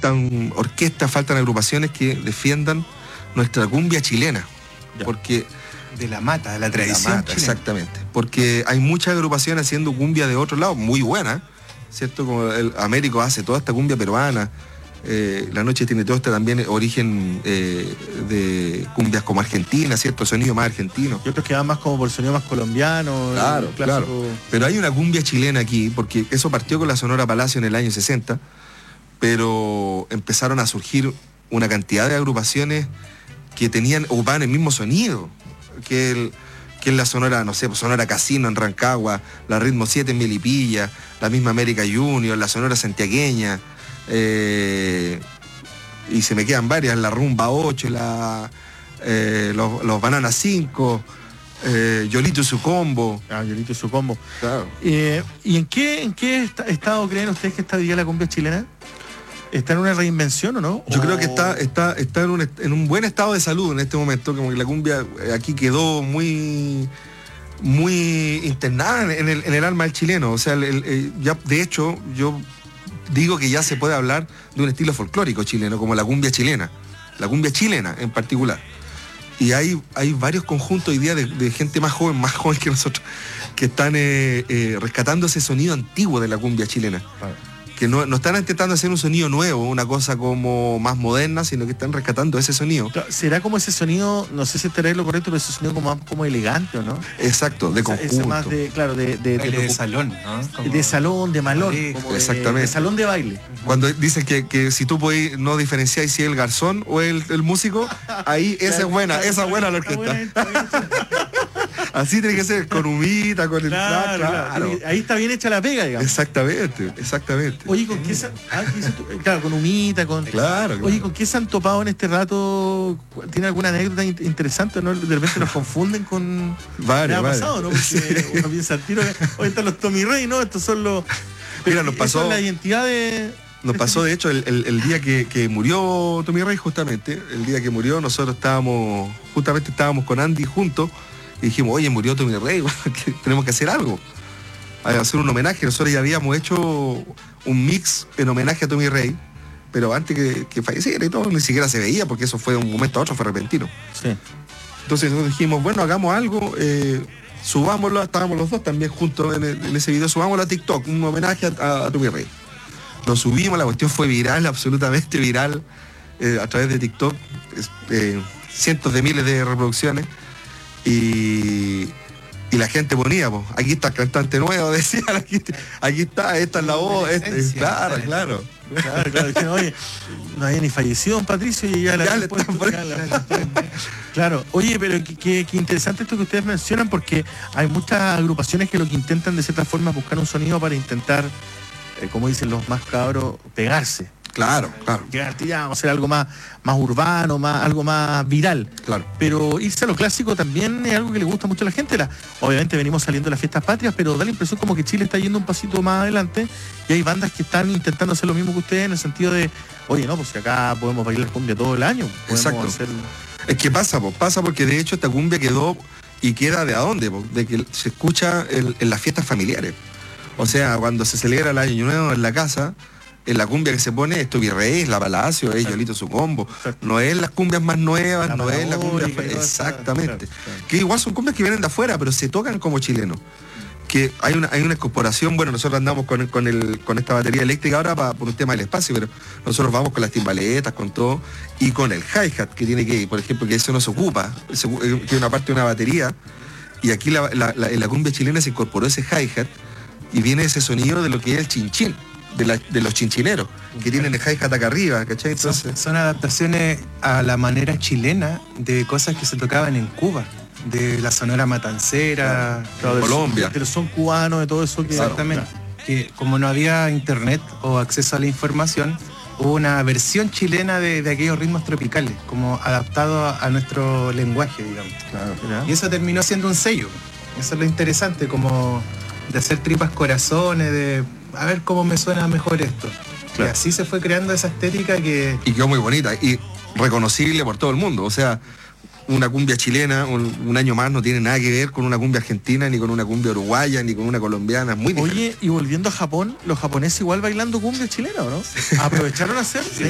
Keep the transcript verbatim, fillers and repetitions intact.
faltan orquestas, faltan agrupaciones que defiendan nuestra cumbia chilena. Ya. Porque de la mata, de la tradición de la mata, chilena. Exactamente. Porque hay muchas agrupaciones haciendo cumbia de otro lado, muy buena, ¿cierto? Como el Américo hace toda esta cumbia peruana. Eh, la Noche tiene todo este también origen eh, de cumbias como argentina, ¿cierto? Sonido más argentino. Y otros que van más como por sonido más colombiano. Claro, clásico... claro. Pero hay una cumbia chilena aquí, porque eso partió con la Sonora Palacio en el año sesenta, pero empezaron a surgir una cantidad de agrupaciones que tenían, ocupaban el mismo sonido que el... que es la Sonora, no sé, Sonora Casino en Rancagua, la Ritmo siete en Melipilla, la misma América Junior, la Sonora Santiagueña, eh, y se me quedan varias, la Rumba ocho, la, eh, los, los Bananas cinco, eh, Yolito y su combo. Ah, Yolito y su combo. Claro. Eh, ¿Y en qué, en qué est- estado creen ustedes que está hoy día la cumbia chilena? ¿Está en una reinvención o no? Yo ¿O... creo que está, está, está en, un, en un buen estado de salud en este momento, como que la cumbia aquí quedó muy, muy internada en el, en el alma del chileno. O sea, el, el, ya, de hecho, yo digo que ya se puede hablar de un estilo folclórico chileno, como la cumbia chilena, la cumbia chilena en particular. Y hay, hay varios conjuntos hoy día de, de gente más joven, más joven que nosotros, que están eh, eh, rescatando ese sonido antiguo de la cumbia chilena. Claro. Que no, no están intentando hacer un sonido nuevo, una cosa como más moderna, sino que están rescatando ese sonido. ¿Será como ese sonido, no sé si estará lo correcto, pero ese sonido como más como elegante, ¿o no? Exacto, de ese, conjunto. Ese más de, claro, de... De, de, de, de salón, ¿no? Como de salón, de malón. Como exactamente. De, de salón de baile. Cuando dicen que, que si tú podés no diferenciar si es el garzón o el, el músico, ahí esa es buena, esa es buena la orquesta. Así tiene que ser, con humita, con el... Claro, claro, claro. Ahí está bien hecha la pega, digamos. Exactamente, exactamente. Oye, ¿con qué se... ah, ¿qué claro, con humita, con... Claro, claro. Oye, ¿con qué se han topado en este rato? ¿Tiene alguna anécdota interesante, no? De repente nos confunden con... Vale, ha vale. pasado, ¿no? Porque sí. Uno piensa al tiro, hoy están los Tommy Rey, ¿no? Estos son los... Pero mira, nos pasó... es la identidad de... Nos pasó, de hecho, el, el, el día que, que murió Tommy Rey, justamente, el día que murió, nosotros estábamos, justamente estábamos con Andy juntos, y dijimos, oye, murió Tommy Rey, tenemos que hacer algo, hacer un homenaje. Nosotros ya habíamos hecho un mix en homenaje a Tommy Rey, pero antes que, que falleciera y todo, ni siquiera se veía, porque eso fue de un momento a otro, fue repentino. Sí. Entonces nosotros dijimos, bueno, hagamos algo, eh, subámoslo, estábamos los dos también juntos en, el, en ese video, subámoslo a TikTok, un homenaje a, a, a Tommy Rey. Lo subimos, la cuestión fue viral, absolutamente viral, eh, a través de TikTok, eh, cientos de miles de reproducciones. Y, y la gente ponía, pues, aquí está el cantante nuevo, decía, aquí, aquí está, esta es la voz, este, claro, claro. Claro, claro, dijeron, oye, no había ni fallecido don Patricio y ya, la ya le están por... Claro, oye, pero qué interesante esto que ustedes mencionan, porque hay muchas agrupaciones que lo que intentan de cierta forma es buscar un sonido para intentar, eh, como dicen los más cabros, pegarse. Claro, claro. Llegar ya, vamos a hacer algo más, más urbano, más, algo más viral. Claro. Pero irse a lo clásico también es algo que le gusta mucho a la gente. La, obviamente venimos saliendo de las fiestas patrias, pero da la impresión como que Chile está yendo un pasito más adelante y hay bandas que están intentando hacer lo mismo que ustedes en el sentido de, oye, no, pues si acá podemos bailar cumbia todo el año. Exacto. Hacer... Es que pasa, pues, pasa porque de hecho esta cumbia quedó y queda de a dónde, pues, de que se escucha en, en las fiestas familiares. O sea, cuando se celebra el Año Nuevo en la casa, en la cumbia que se pone es Tommy Rey, la Palacio, es Yolito su combo. Exacto. No es las cumbias más nuevas, la no es la cumbia... Exactamente. Claro, claro. Que igual son cumbias que vienen de afuera, pero se tocan como chilenos. Que hay una, hay una incorporación, bueno, nosotros andamos con, con, el, con esta batería eléctrica ahora pa, por un tema del espacio, pero nosotros vamos con las timbaletas, con todo, y con el hi-hat que tiene que, por ejemplo, que eso no se ocupa, se, tiene una parte de una batería, y aquí la, la, la, en la cumbia chilena se incorporó ese hi-hat, y viene ese sonido de lo que es el chinchín. De, la, de los chinchineros que tienen el hi-hat acá arriba, ¿cachai? Entonces... Son, son adaptaciones a la manera chilena de cosas que se tocaban en Cuba, de la Sonora Matancera, claro, de Colombia, del son cubano, de todo eso que... Exactamente, claro. Que como no había internet o acceso a la información, hubo una versión chilena de, de aquellos ritmos tropicales, como adaptado a, a nuestro lenguaje, digamos. Claro. Y eso terminó siendo un sello. Eso es lo interesante, como de hacer tripas corazones, de a ver cómo me suena mejor esto. Claro. Y así se fue creando esa estética que... Y quedó muy bonita y reconocible por todo el mundo. O sea, una cumbia chilena, un, un año más, no tiene nada que ver con una cumbia argentina, ni con una cumbia uruguaya, ni con una colombiana. Muy Oye, y volviendo a Japón, los japoneses igual bailando cumbia chilena, ¿o no? ¿Aprovecharon a hacer? Sí,